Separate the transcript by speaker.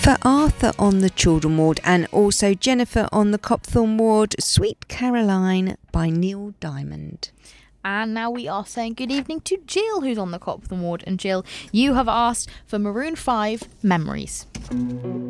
Speaker 1: For Arthur on the Children ward and also Jennifer on the Copthorne ward, Sweet Caroline by Neil Diamond.
Speaker 2: And now we are saying good evening to Jill, who's on the Copthorne ward. And Jill, you have asked for Maroon 5 Memories.